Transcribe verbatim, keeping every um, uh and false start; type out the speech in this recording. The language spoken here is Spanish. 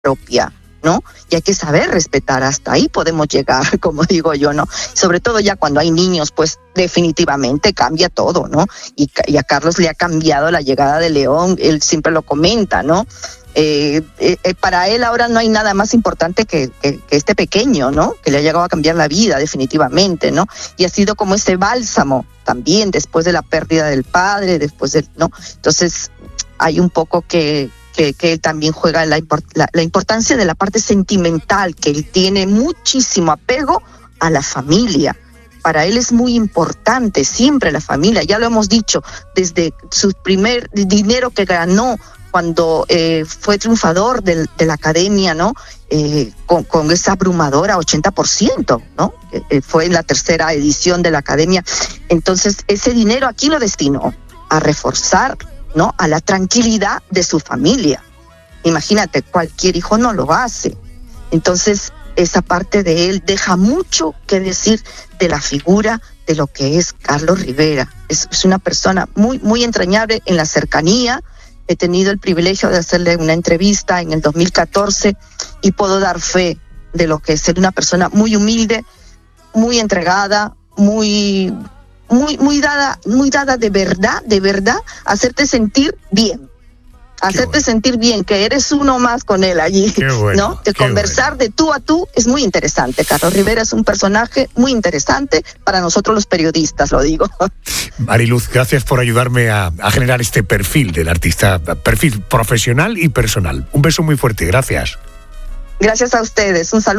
propia, ¿no? Y hay que saber respetar, hasta ahí podemos llegar, como digo yo, ¿no? Sobre todo ya cuando hay niños, pues definitivamente cambia todo, ¿no? Y, y a Carlos le ha cambiado la llegada de León, él siempre lo comenta, ¿no? Eh, eh, para él ahora no hay nada más importante que, que, que este pequeño, ¿no? Que le ha llegado a cambiar la vida definitivamente, ¿no? Y ha sido como ese bálsamo también después de la pérdida del padre, después del, ¿no? Entonces hay un poco que Que, que él también juega la, la, la importancia de la parte sentimental, que él tiene muchísimo apego a la familia. Para él es muy importante siempre la familia, ya lo hemos dicho, desde su primer dinero que ganó cuando eh, fue triunfador de, de la academia, ¿no? Eh, con, con esa abrumadora ochenta por ciento, ¿no? Eh, fue en la tercera edición de la academia. Entonces, ese dinero aquí lo destinó a reforzar, ¿no? A la tranquilidad de su familia. Imagínate, cualquier hijo no lo hace. Entonces, esa parte de él deja mucho que decir de la figura de lo que es Carlos Rivera. Es, es una persona muy, muy entrañable en la cercanía. He tenido el privilegio de hacerle una entrevista en el dos mil catorce y puedo dar fe de lo que es ser una persona muy humilde, muy entregada, muy... muy muy dada muy dada de verdad, de verdad, hacerte sentir bien. Hacerte bueno. sentir bien, que eres uno más con él allí, bueno, ¿no? De conversar bueno. de tú a tú es muy interesante. Carlos Rivera es un personaje muy interesante para nosotros los periodistas, lo digo. Mariluz, gracias por ayudarme a, a generar este perfil del artista, perfil profesional y personal. Un beso muy fuerte, gracias. Gracias a ustedes, un saludo.